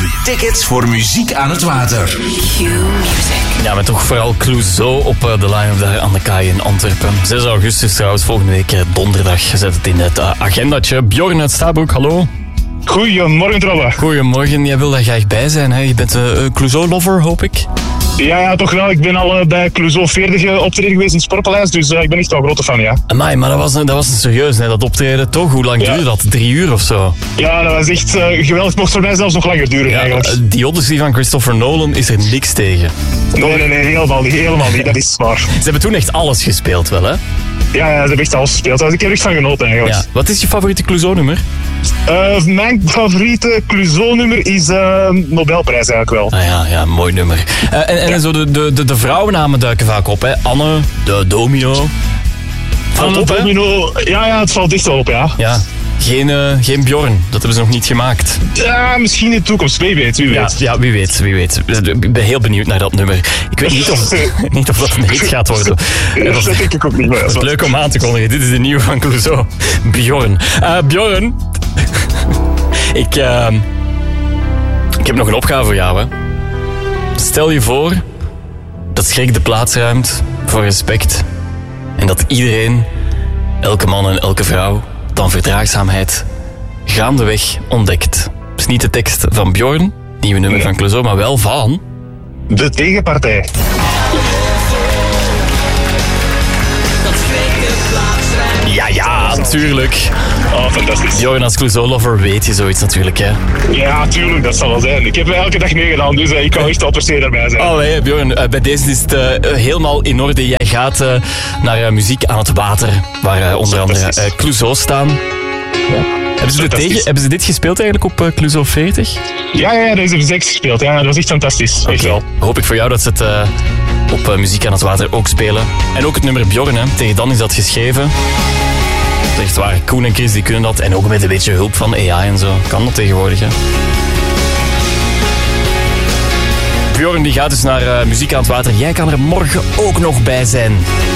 Tickets voor Muziek aan het Water. Ja, met toch vooral Clouseau op de line-up daar aan de kaai in Antwerpen. 6 augustus trouwens, volgende week donderdag. Zet het in het agendatje. Bjorn uit Stabroek, hallo. Goedemorgen, Trabbe. Goedemorgen, jij wil daar graag bij zijn, hè? Je bent Clouseau-lover, hoop ik? Ja, toch wel. Ik ben al bij Clouseau 40 optreden geweest in het Sportpaleis, dus ik ben echt wel een grote fan, ja. Amai, maar dat was een serieus, hè, dat optreden toch? Hoe lang duurde dat? 3 uur of zo? Ja, dat was echt geweldig. Het mocht voor mij zelfs nog langer duren, eigenlijk. Die Odyssey van Christopher Nolan is er niks tegen. Nee, helemaal niet. Dat is waar. Ze hebben toen echt alles gespeeld wel, hè? Ja, ze hebben echt alles gespeeld. Ik heb er echt van genoten, eigenlijk. Ja. Wat is je favoriete Clouseau-nummer? Mijn favoriete Clouseau-nummer is Nobelprijs eigenlijk wel. Ah ja, mooi nummer. En zo de vrouwennamen duiken vaak op, hè? Anne, de Domino. Valt op, hè? Domino, ja, het valt echt wel op, ja. Ja. Geen Bjorn, dat hebben ze nog niet gemaakt. Ja, misschien in de toekomst, wie weet. Ja, wie weet. Ik ben heel benieuwd naar dat nummer. Ik weet niet of dat een hit gaat worden. Dat denk ik ook niet meer. Dat is leuk om aan te kondigen. Dit is de nieuwe van Clouseau. Bjorn. Bjorn. Ik heb nog een opgave voor jou, hè. Stel je voor dat Schrik de plaats ruimt voor respect. En dat iedereen, elke man en elke vrouw, dan verdraagzaamheid gaandeweg ontdekt. Dat is niet de tekst van Bjorn, nieuwe nummer van Clouseau, maar wel van... de tegenpartij. Ja, natuurlijk. Oh, fantastisch. Bjorn als Clouseau-lover weet je zoiets natuurlijk, hè? Ja, tuurlijk, dat zal wel zijn. Ik heb elke dag meegedaan, dus ik kan echt al per se daarbij zijn. Allee, Bjorn, bij deze is het helemaal in orde. Jij gaat naar Muziek aan het Water, waar onder andere Clouseau staan. Ja. Hebben ze dit gespeeld eigenlijk op Clouseau 40? Ja, deze hebben ze echt gespeeld. Ja, dat was echt fantastisch. Echt wel. Hoop ik voor jou dat ze het op Muziek aan het Water ook spelen. En ook het nummer Bjorn, hè. Tegen dan is dat geschreven. Dat is echt waar. Koen en Chris die kunnen dat. En ook met een beetje hulp van AI en zo. Kan dat tegenwoordig, hè. Bjorn die gaat dus naar Muziek aan het Water. Jij kan er morgen ook nog bij zijn.